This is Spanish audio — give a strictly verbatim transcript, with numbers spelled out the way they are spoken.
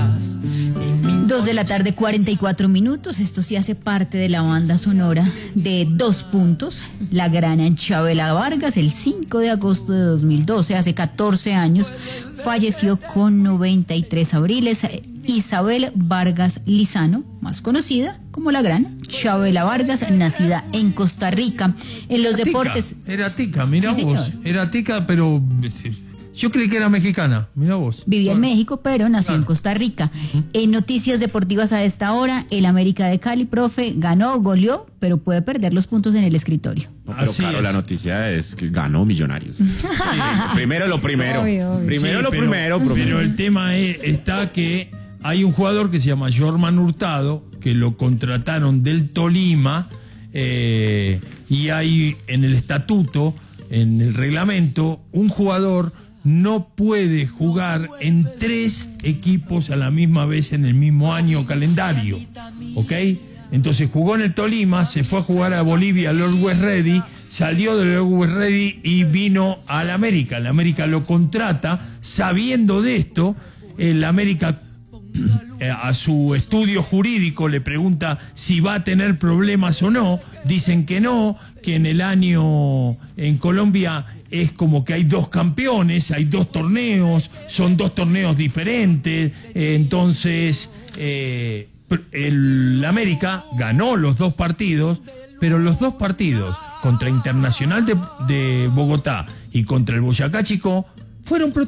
Dos de la tarde, cuarenta y cuatro minutos. Esto sí hace parte de la banda sonora de Dos Puntos. La gran Chabela Vargas, el cinco de agosto de dos mil doce, hace catorce años, falleció con noventa y tres abriles. Isabel Vargas Lizano, más conocida como la gran Chabela Vargas, nacida en Costa Rica. En los Era deportes... Tica, era tica, mira Sí, vos. señor. Era tica, pero yo creí que era mexicana, mira vos. Vivía en Bueno. México, pero nació Claro. en Costa Rica. En noticias deportivas a esta hora, el América de Cali, profe, ganó, goleó, pero puede perder los puntos en el escritorio. No, pero Así claro, es. la noticia es que ganó Millonarios. Primero lo primero. Obvio, obvio. Primero Sí, lo pero- primero. Pero primero. el tema es, está que hay un jugador que se llama Jorman Hurtado, que lo contrataron del Tolima, eh, y hay en el estatuto, en el reglamento, un jugador no puede jugar en tres equipos a la misma vez en el mismo año calendario, ¿ok? Entonces jugó en el Tolima, se fue a jugar a Bolivia al Always Ready, salió del Always Ready y vino al América. El América lo contrata, sabiendo de esto, el América a su estudio jurídico le pregunta si va a tener problemas o no. Dicen que no, que en el año en Colombia es como que hay dos campeones, hay dos torneos, son dos torneos diferentes. Eh, entonces eh, el América ganó los dos partidos, pero los dos partidos contra Internacional de, de Bogotá y contra el Boyacá Chico fueron